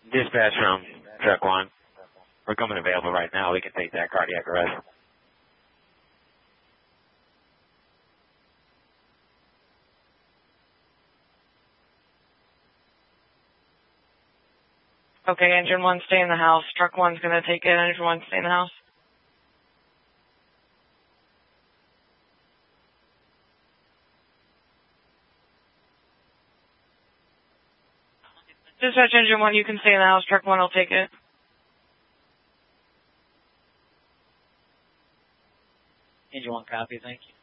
Dispatch from Truck 1. We're coming available right now. We can take that cardiac arrest. Okay, Engine 1, stay in the house. Truck 1's going to take it. Engine 1, stay in the house. Dispatch Engine 1, you can stay in the house. Truck 1 will take it. Engine 1, copy. Thank you.